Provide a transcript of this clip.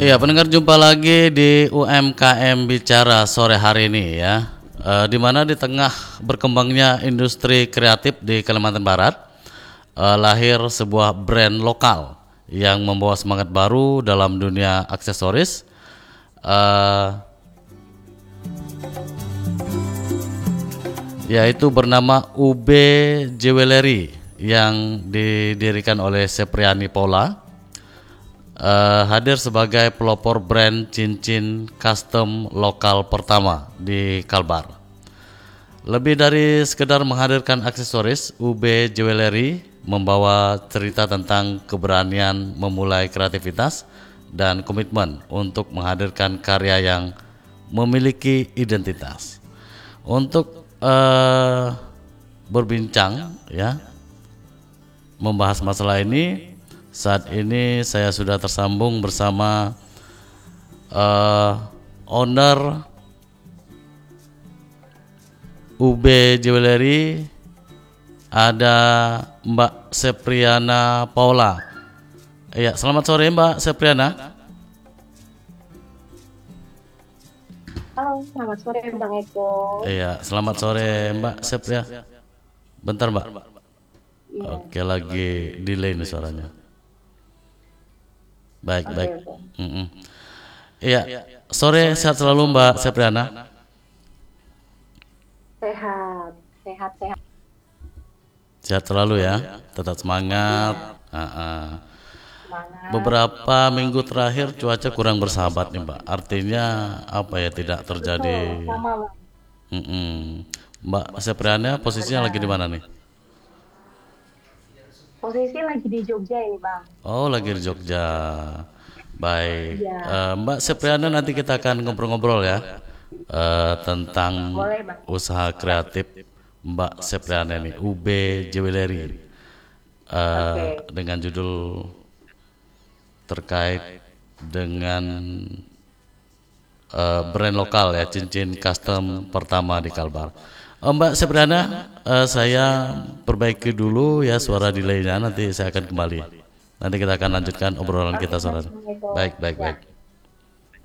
Iya, pendengar, jumpa lagi di UMKM Bicara sore hari ini ya. Di mana di tengah berkembangnya industri kreatif di Kalimantan Barat, lahir sebuah brand lokal yang membawa semangat baru dalam dunia aksesoris, eh, yaitu bernama UB Jewelry yang didirikan oleh Sepriani Paula. Hadir sebagai pelopor brand cincin custom lokal pertama di Kalbar. Lebih dari sekedar menghadirkan aksesoris, UB Jewelry membawa cerita tentang keberanian memulai kreativitas dan komitmen untuk menghadirkan karya yang memiliki identitas. Untuk berbincang ya, membahas masalah ini, saat ini saya sudah tersambung bersama owner UB Jewelry, ada Mbak Sepriana Paula. Iya, selamat sore Mbak Sepriana. Halo, selamat sore Bang Eko. Iya, selamat sore Mbak Sepriana. Bentar Mbak. Iya, Oke, lagi delay nih suaranya. Baik, oke, baik. oke. Mm-mm. Iya, sore sehat selalu Mbak Sepriana. Sehat, sehat, sehat. Sehat selalu ya, tetap semangat. Iya, semangat. Beberapa minggu terakhir cuaca kurang bersahabat nih Mbak. Artinya apa ya, tidak Betul, terjadi. sama Bang. Mm-mm. Mbak Sepriana posisinya lagi di Benar. mana nih? Posisi lagi di Jogja ini Bang. Oh, lagi di Jogja. Baik. Iya, Mbak Sepriana, nanti kita akan ngobrol-ngobrol ya, tentang boleh Bang. usaha kreatif Mbak Sepriana ini, UB Jewelry, Oke, dengan judul terkait dengan brand lokal ya, cincin custom pertama di Kalbar. Mbak Sepriana, saya perbaiki dulu ya suara delaynya, nanti saya akan kembali. Nanti kita akan lanjutkan obrolan oke, kita Bang sore. Eko. Baik, baik, Ya. baik.